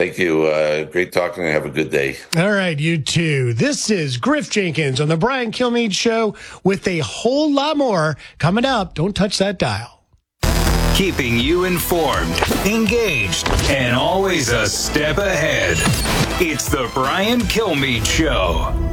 Thank you. Great talking. Have a good day. All right, you too. This is Griff Jenkins on the Brian Kilmeade Show with a whole lot more coming up. Don't touch that dial. Keeping you informed, engaged, and always a step ahead. It's the Brian Kilmeade Show.